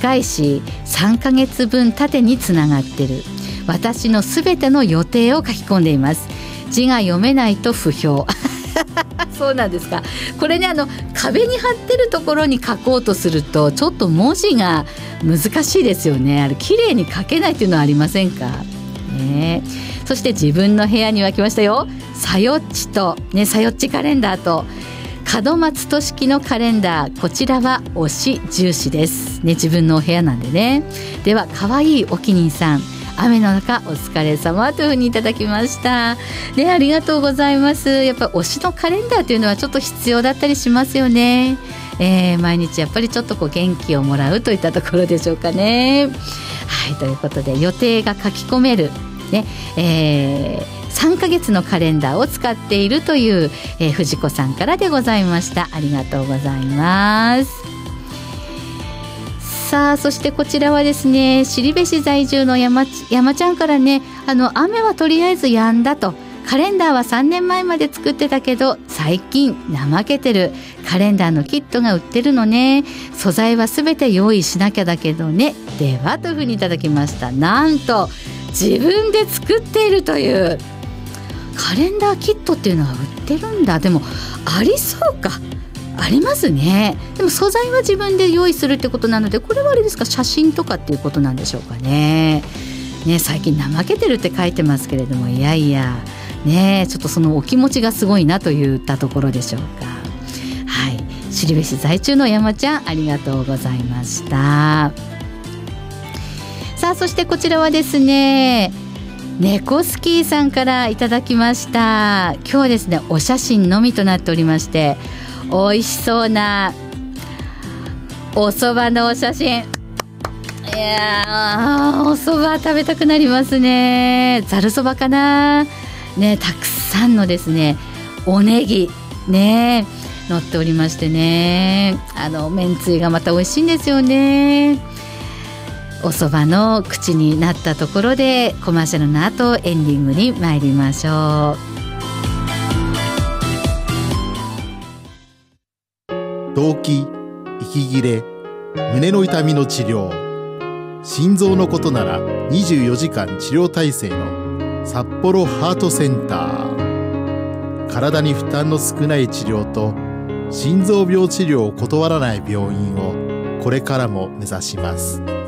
短いし3ヶ月分縦につながってる。私のすべての予定を書き込んでいます。字が読めないと不評そうなんですか。これね、壁に貼ってるところに書こうとするとちょっと文字が難しいですよね。綺麗に書けないっていうのはありませんか、ね。そして自分の部屋には来ましたよ。さよっちと、ね、さよっちカレンダーと門松俊樹のカレンダー。こちらは推し重視です、ね、自分のお部屋なんでね。ではかわいいおきにんさん、雨の中お疲れ様というふうにいただきました、ね、ありがとうございます。やっぱり推しのカレンダーというのはちょっと必要だったりしますよね。毎日やっぱりちょっと元気をもらうといったところでしょうかね。はい、ということで予定が書き込める、ね、3ヶ月のカレンダーを使っているという、藤子さんからでございました。ありがとうございます。さあ、そしてこちらはですね、後志在住の山ちゃんからね、雨はとりあえず止んだと。カレンダーは3年前まで作ってたけど最近怠けてる。カレンダーのキットが売ってるのね。素材はすべて用意しなきゃだけどね。ではというふうにいただきました。なんと自分で作っているというカレンダーキットっていうのは売ってるんだ。でもありそうか、ありますね。でも素材は自分で用意するってことなので、これはあれですか、写真とかっていうことなんでしょうかね。最近怠けてるって書いてますけれども、いやいやね、ちょっとそのお気持ちがすごいなといったところでしょうか。はい、後志在中の山ちゃん、ありがとうございました。さあ、そしてこちらはですね、猫スキーさんからいただきました。今日はですね、お写真のみとなっておりまして、美味しそうなお蕎麦のお写真。いやー、お蕎麦食べたくなりますね。ざる蕎麦かな、ね、たくさんのですねおネギね乗っておりましてね、めんつゆがまた美味しいんですよね。お蕎麦の口になったところでコマーシャルの後エンディングに参りましょう。動悸、息切れ、胸の痛みの治療、心臓のことなら24時間治療体制の札幌ハートセンター。体に負担の少ない治療と心臓病治療を断らない病院をこれからも目指します。